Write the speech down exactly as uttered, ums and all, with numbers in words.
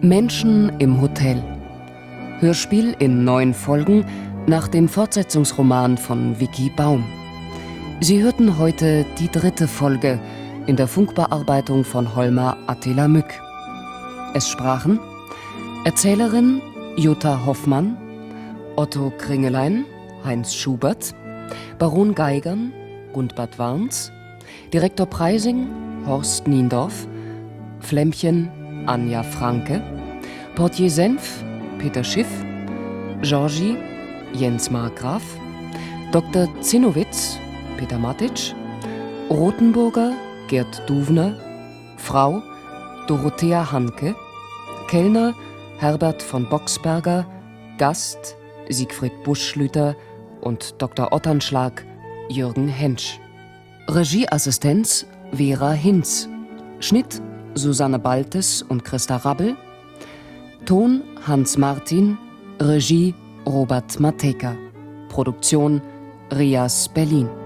Menschen im Hotel. Hörspiel in neun Folgen nach dem Fortsetzungsroman von Vicky Baum. Sie hörten heute die dritte Folge in der Funkbearbeitung von Holmer Attila Mück. Es sprachen Erzählerin Jutta Hoffmann, Otto Kringelein, Heinz Schubert, Baron Geigern, Gundbert Warns, Direktor Preising, Horst Niendorf, Flämmchen, Anja Franke, Portier Senf, Peter Schiff, Georgie, Jens Markgraf, Doktor Zinnowitz, Peter Matic, Rothenburger, Gerd Duvner, Frau, Dorothea Hanke, Kellner, Herbert von Boxberger, Gast, Siegfried Buschlüter und Doktor Otternschlag, Jürgen Hensch. Regieassistenz, Vera Hinz. Schnitt, Susanne Baltes und Christa Rabbel. Ton, Hans Martin. Regie, Robert Matejka. Produktion, Rias Berlin.